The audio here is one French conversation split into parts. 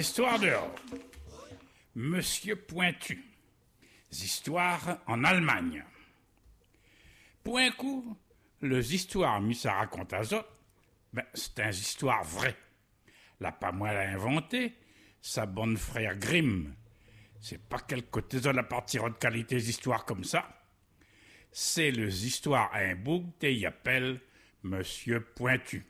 L'histoire dehors. Monsieur Pointu. Histoires en Allemagne. Pour un coup, les histoires mis à raconter à autres, c'est une histoire vraie. La pas moi l'a inventé, sa bonne frère Grimm. C'est pas quel côté de la partie de qualité des histoires comme ça. C'est les histoires à un bouc y appelle Monsieur Pointu.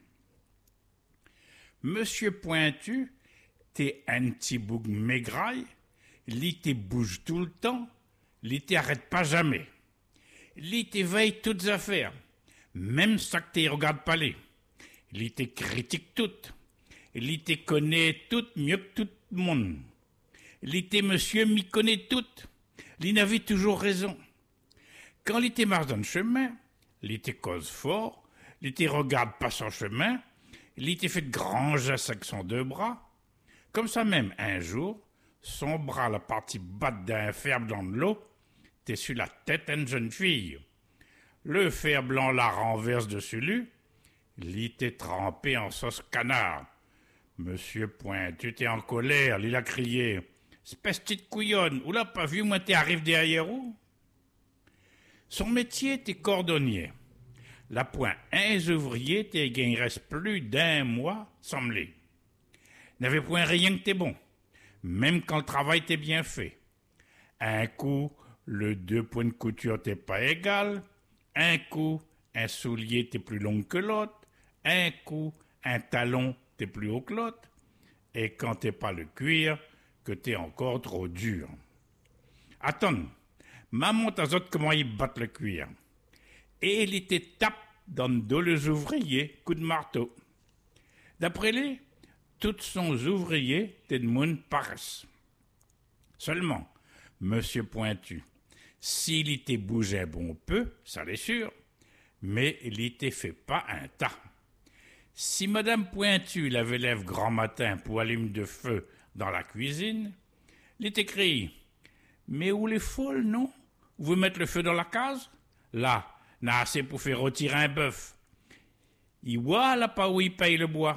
Monsieur Pointu, t'es un petit bouc maigraille, lui te bouge tout le temps, lui t'arrête pas jamais. Lui t'éveille toutes affaires, même ça que t'y regarde pas les. Lui te critique toutes. Lui te connaît toutes mieux que tout le monde. Lui te monsieur m'y connaît toutes. Lui n'avait toujours raison. Quand lui te marche dans le chemin, lui te cause fort, lui te regarde pas son chemin, lui te fait de grands gestes avec son deux bras. Comme ça même, un jour, son bras, la partie batte d'un fer blanc de l'eau, t'es sur la tête d'une jeune fille. Le fer blanc la renverse dessus lui, lui t'es trempé en sauce canard. Monsieur Pointu t'es en colère, il a crié « Espèce petite couillonne, ou l'a pas vu, moi t'es arrivé derrière où ?» Son métier était cordonnier. La point un ouvrier t'es gagnerait plus d'un mois sans mêler. N'avait point rien que t'es bon, même quand le travail t'est bien fait. Un coup, le 2 points de couture t'es pas égal, un coup, un soulier t'es plus long que l'autre, un coup, un talon t'es plus haut que l'autre, et quand t'es pas le cuir, que t'es encore trop dur. Attends, maman t'a dit comment ils battent le cuir. Et il était tape dans le dos les ouvriers, coup de marteau. D'après lui, tous son ouvriers t'es de monde paresse. Seulement, Monsieur Pointu, s'il était bougé un bon peu, ça l'est sûr, mais il était fait pas un tas. Si Madame Pointu l'avait lève grand matin pour allumer de feu dans la cuisine, il était crié « Mais où les folles, non? Vous mettre le feu dans la case? Là, n'a assez pour faire retirer un bœuf. Il voit là pas où il paye le bois. »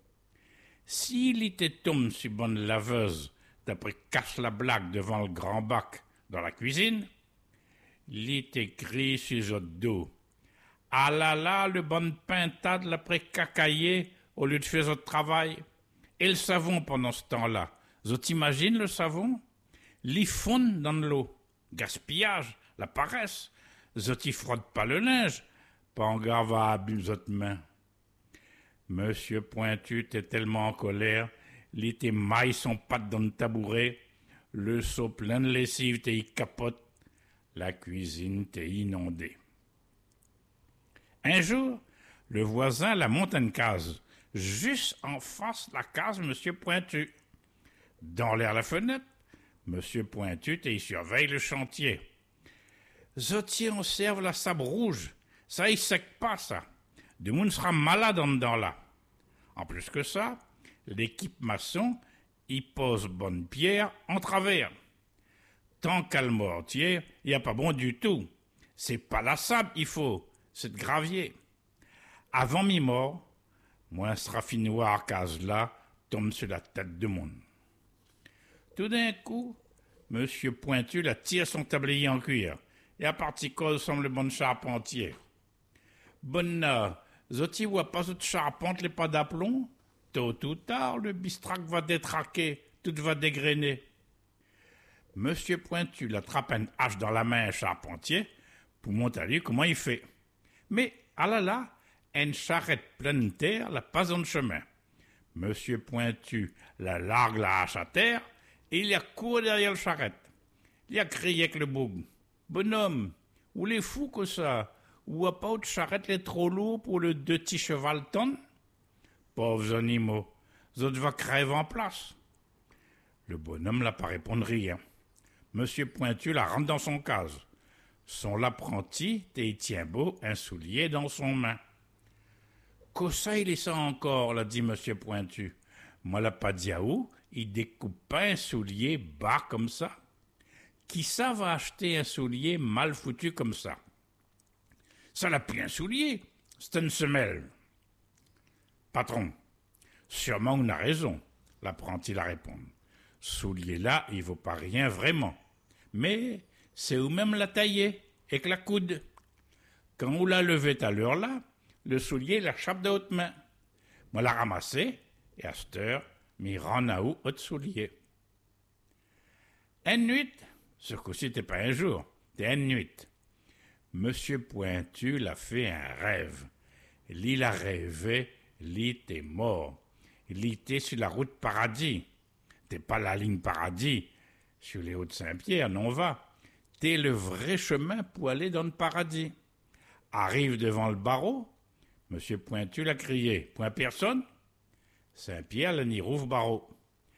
S'il était tombé sur bonne laveuse, d'après cache la blague devant le grand bac dans la cuisine, il était écrit sur le dos. Ah là là, le bon pintade l'après cacaillé au lieu de faire votre travail. Et le savon pendant ce temps-là. Vous imaginez le savon? L'y fond dans l'eau. Gaspillage, la paresse. Vous y frotte pas le linge. Pas en garde à abuser votre main. Monsieur Pointu était tellement en colère, il était maille son patte dans le tabouret, le seau plein de lessive t'es capote, la cuisine t'est inondée. Un jour, le voisin la monte à une case, juste en face de la case Monsieur Pointu. Dans l'air la fenêtre, Monsieur Pointu t'es surveille le chantier. Zotier on serve la sabre rouge, ça y sec pas ça. Du monde sera malade en dedans là. En plus que ça, l'équipe maçon y pose bonne pierre en travers. Tant qu'à le mortier, y a pas bon du tout. C'est pas la sable il faut, c'est de gravier. Avant mi-mort, moins ce raffinoir case là tombe sur la tête de monde. Tout d'un coup, Monsieur Pointu la tire son tablier en cuir et à partie cause semble bonne charpentier. Bonne zoti voit pas cette charpente les pas d'aplomb. Tôt ou tard, le bistrac va détraquer, tout va dégrainer. Monsieur Pointu l'attrape une hache dans la main, un charpentier, pour montrer à lui comment il fait. Mais, ah là là, une charrette pleine de terre la passe dans le chemin. Monsieur Pointu la largue la hache à terre, et il a couru derrière le charrette. Il a crié avec le boug. Bonhomme, où les fous que ça? Ou a pas autre charrette les trop lourd pour le 2 petits cheval tonnes? Pauvres animaux, autres va crève en place. Le bonhomme n'a pas répondu rien. Monsieur Pointu la rentre dans son case. Son apprenti t'y tient beau un soulier dans son main. Qu'au ça il est ça encore, l'a dit Monsieur Pointu. Moi l'a pas dit à où, il découpe pas un soulier bas comme ça. Qui ça va acheter un soulier mal foutu comme ça? Ça n'a plus un soulier, c'est une semelle. Patron, sûrement on a raison. l'apprenti la répond. Soulier là, il vaut pas rien vraiment. Mais c'est où même la tailler, avec la coude. Quand on l'a levé à l'heure là, le soulier la chape de haute main. Moi l'a ramassé, et à cette heure, m'y rend à où autre soulier. Une nuit, ce coup-ci t'es pas un jour, t'es une nuit. Monsieur Pointu l'a fait un rêve. L'il a rêvé, l'il était mort. Il était sur la route paradis. T'es pas la ligne paradis, sur les Hauts-de-Saint-Pierre, non va. T'es le vrai chemin pour aller dans le paradis. Arrive devant le barreau, Monsieur Pointu l'a crié. Point personne? Saint-Pierre l'a ni rouvre barreau.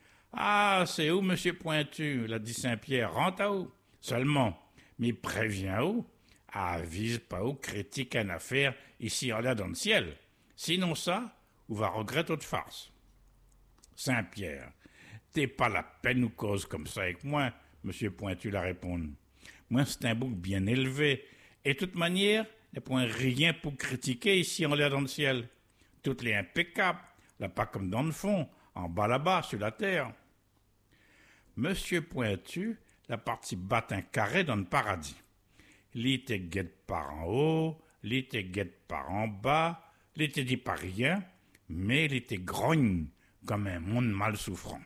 Ah, c'est où, Monsieur Pointu? L'a dit Saint-Pierre. Rentre à où? Seulement, mais préviens où? Avise pas où critique une affaire ici en là dans le ciel. Sinon ça, ou va regretter toute farce. Saint-Pierre, t'es pas la peine ou cause comme ça avec moi, Monsieur Pointu la répond. Moi, c'est un bouc bien élevé, et de toute manière, il n'y a point rien pour critiquer ici en l'air dans le ciel. Tout est impeccable, là pas comme dans le fond, en bas là-bas, sur la terre. Monsieur Pointu, la partie bat un carré dans le paradis. L'était guette par en haut, l'était guette par en bas, l'était dit pas rien, mais l'était grogne comme un monde mal souffrant.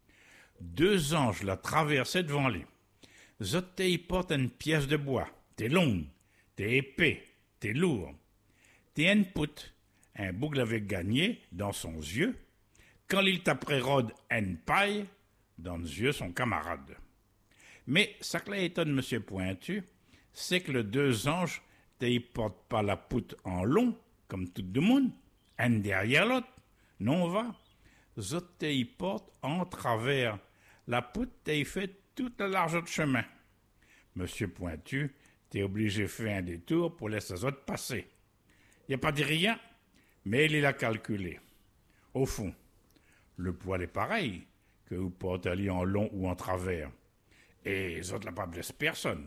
Deux anges la traversaient devant lui. Zot y porte une pièce de bois, t'es longue, t'es épais, t'es lourd. T'es une poutre, un bouc l'avait gagné dans son yeux, quand il taperait rode une paille, dans les yeux son camarade. Mais ça que étonne Monsieur Pointu, c'est que les deux anges ne portent pas la poutre en long, comme tout le monde, un derrière l'autre. Non, va. Zot y portent en travers. La poutre t'y fait toute la largeur de chemin. Monsieur Pointu, t'es obligé de faire un détour pour laisser les autres passer. Il a pas dit rien, mais il a calculé. Au fond, le poil est pareil que vous portez en long ou en travers. Et les autres n'ont pas blessé personne.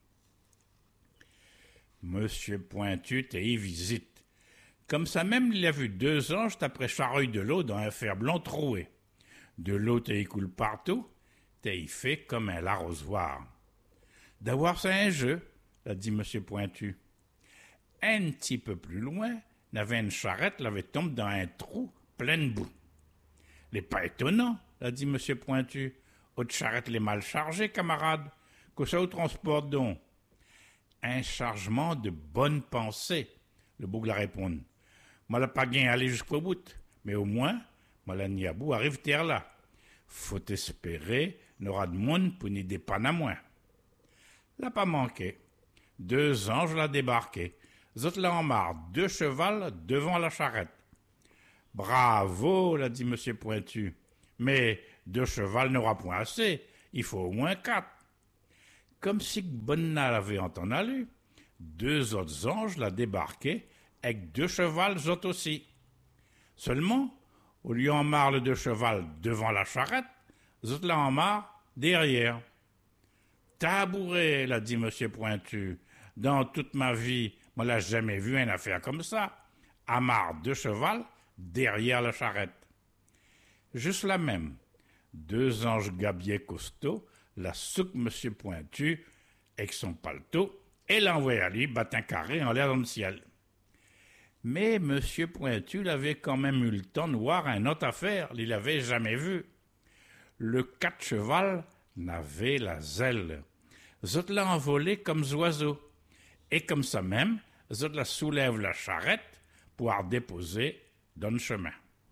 Monsieur Pointu t'y visite. Comme ça même, il a vu deux anges après chareuille de l'eau dans un fer blanc troué. De l'eau t'y coule partout, t'y fait comme un l'arrosoir. D'avoir c'est un jeu, l'a dit Monsieur Pointu. Un petit peu plus loin, n'avait une charrette l'avait tombé dans un trou plein de boue. Les pas étonnant, l'a dit Monsieur Pointu. Autre charrette les mal chargée, camarade. Que ça vous transporte donc? Un chargement de bonne pensée, le bouc la répond. Moi la pas gain aller jusqu'au bout, mais au moins, moi la niabou arrive terre là. Faut espérer, n'aura de monde pour n'y dépanner à moins. L'a pas manqué. Deux anges l'a débarqué. Zot l'a en marre, deux chevals devant la charrette. Bravo, l'a dit Monsieur Pointu. Mais deux chevals n'aura point assez. Il faut au moins quatre. Comme si Bonna l'avait entendu, deux autres anges l'a débarqué avec deux chevals autres aussi. Seulement, au lieu en marre le deux chevals devant la charrette, zot l'a en marre derrière. Tabouré, l'a dit Monsieur Pointu. Dans toute ma vie, moi l'a jamais vu une affaire comme ça. Amarre deux chevals derrière la charrette. Juste la même, deux anges gabiers costauds la souque Monsieur Pointu avec son paletot et l'envoie à lui battre un carré en l'air dans le ciel. Mais Monsieur Pointu l'avait quand même eu le temps de voir une autre affaire, il l'avait jamais vu. Le quatre cheval n'avait la zèle. Zot l'a envolé comme oiseau. Et comme ça même, zot la soulève la charrette pour la déposer dans le chemin.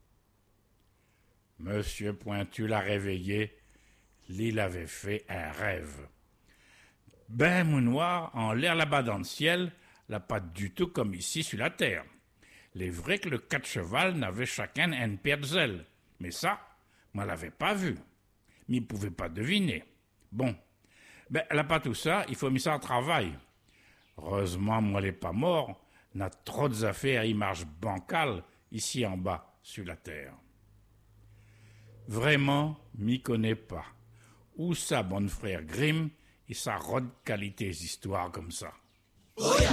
Monsieur Pointu l'a réveillé, il avait fait un rêve. Ben mounoir, en l'air là-bas dans le ciel, là pas du tout comme ici sur la terre. Il est vrai que le quatre cheval n'avait chacun une paire de zèles, mais ça, moi l'avais pas vu. Mais il pouvait pas deviner. Bon, ben là pas tout ça, il faut mettre ça en travail. Heureusement, moi l'ai pas mort, n'a trop d'affaires, il marche bancal ici en bas sur la terre. Vraiment, m'y connais pas. Où ça, bon frère Grimm, et sa rode qualité histoires comme ça. Oh yeah.